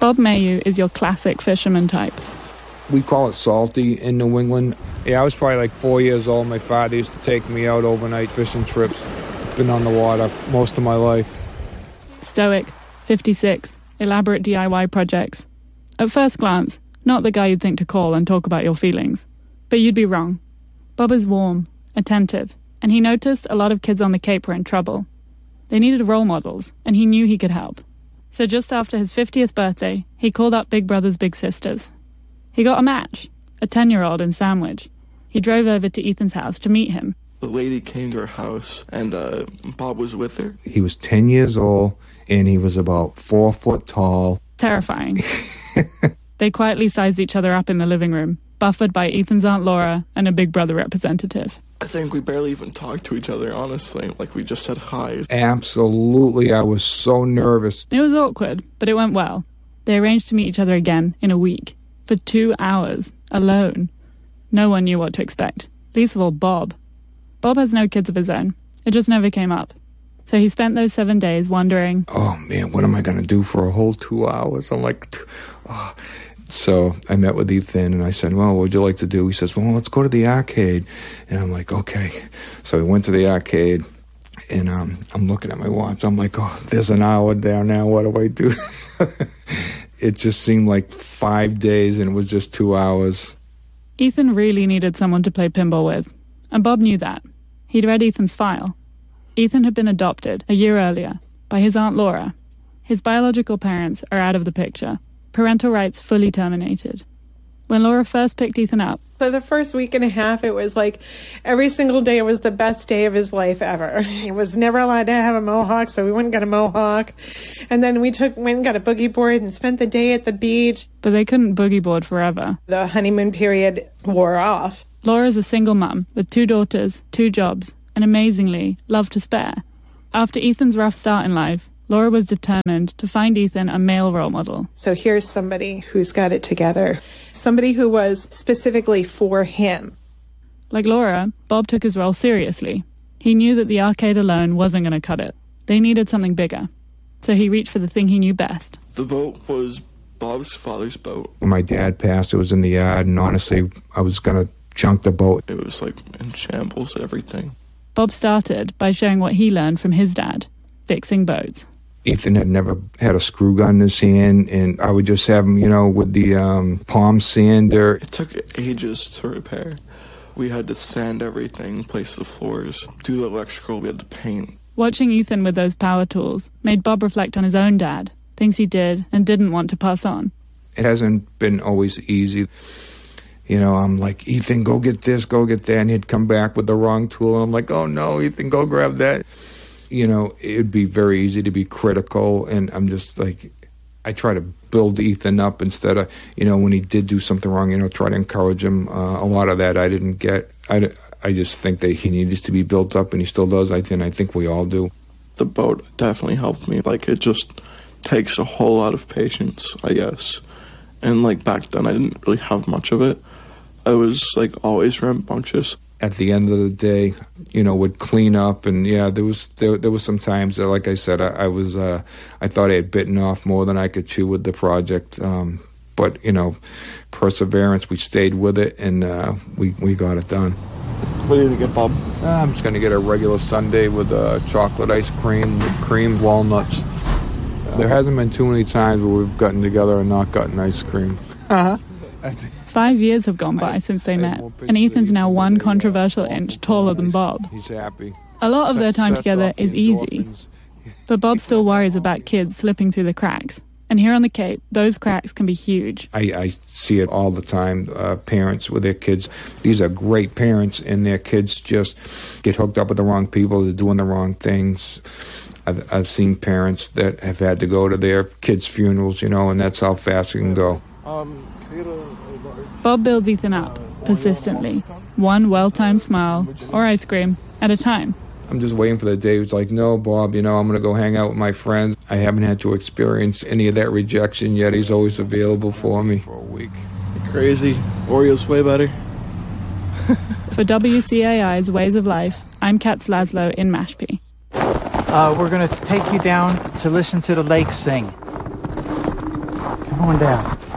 Bob Mayhew is your classic fisherman type. We call it salty in New England. Yeah, I was probably like 4 years old. My father used to take me out overnight fishing trips. Been on the water most of my life. Stoic, 56, elaborate DIY projects. At first glance, not the guy you'd think to call and talk about your feelings. But you'd be wrong. Bob is warm, attentive, and he noticed a lot of kids on the Cape were in trouble. They needed role models, and he knew he could help. So just after his 50th birthday, he called up Big Brothers Big Sisters. He got a match, a 10-year-old in Sandwich. He drove over to Ethan's house to meet him. The lady came to our house, and Bob was with her. He was 10 years old, and he was about 4 foot tall. Terrifying. They quietly sized each other up in the living room, buffered by Ethan's Aunt Laura and a Big Brother representative. I think we barely even talked to each other, honestly. Like, we just said hi. Absolutely, I was so nervous. It was awkward, but it went well. They arranged to meet each other again in a week. For 2 hours, alone. No one knew what to expect. Least of all, Bob. Bob has no kids of his own. It just never came up. So he spent those 7 days wondering, oh man, what am I going to do for a whole 2 hours? I'm like, oh. So I met with Ethan and I said, well, what would you like to do? He says, well, let's go to the arcade. And I'm like, okay. So we went to the arcade and I'm looking at my watch. I'm like, oh, there's an hour down now. What do I do? It just seemed like 5 days and it was just 2 hours. Ethan really needed someone to play pinball with. And Bob knew that. He'd read Ethan's file. Ethan had been adopted a year earlier by his Aunt Laura. His biological parents are out of the picture. Parental rights fully terminated. When Laura first picked Ethan up, for the first week and a half, it was like every single day was the best day of his life ever. He was never allowed to have a mohawk, so we went and got a mohawk. And then we went and got a boogie board and spent the day at the beach. But they couldn't boogie board forever. The honeymoon period wore off. Laura's a single mum with 2 daughters, 2 jobs, and amazingly, love to spare. After Ethan's rough start in life, Laura was determined to find Ethan a male role model. So here's somebody who's got it together. Somebody who was specifically for him. Like Laura, Bob took his role seriously. He knew that the arcade alone wasn't going to cut it. They needed something bigger. So he reached for the thing he knew best. The boat was Bob's father's boat. When my dad passed, it was in the yard, and honestly, I was going to junk the boat. It was like in shambles, everything. Bob started by showing what he learned from his dad, fixing boats. Ethan had never had a screw gun in his hand, and I would just have him, with the palm sander. It took ages to repair. We had to sand everything, place the floors, do the electrical, we had to paint. Watching Ethan with those power tools made Bob reflect on his own dad, things he did and didn't want to pass on. It hasn't been always easy. I'm like, Ethan, go get this, go get that, and he'd come back with the wrong tool, and I'm like, oh no, Ethan, go grab that. It'd be very easy to be critical, and I'm just like, I try to build Ethan up instead of, when he did do something wrong, try to encourage him. A lot of that I didn't get. I just think that he needs to be built up, and he still does. I think we all do. The boat definitely helped me. Like, it just takes a whole lot of patience, I guess. And, like, back then I didn't really have much of it. I was, like, always rambunctious. At the end of the day, would clean up, and yeah, there was some times that, like I said, I thought I had bitten off more than I could chew with the project, but perseverance, we stayed with it, and we got it done. What are you gonna get, Bob? I'm just gonna get a regular sundae with chocolate ice cream with creamed walnuts. There hasn't been too many times where we've gotten together and not gotten ice cream. 5 years have gone by since they met, and Ethan's now 1 controversial inch taller than Bob. He's happy. A lot of their time together is easy, but Bob still worries about kids slipping through the cracks. And here on the Cape, those cracks can be huge. I see it all the time, parents with their kids. These are great parents, and their kids just get hooked up with the wrong people, they're doing the wrong things. I've seen parents that have had to go to their kids' funerals, and that's how fast it can go. Bob builds Ethan up, persistently, 1 well-timed smile or ice cream at a time. I'm just waiting for the day it's like, no, Bob, I'm going to go hang out with my friends. I haven't had to experience any of that rejection yet. He's always available for me. For a week. You're crazy. Oreo's way better. For WCAI's Ways of Life, I'm Katz Laszlo in Mashpee. We're going to take you down to listen to the lake sing. Come going down.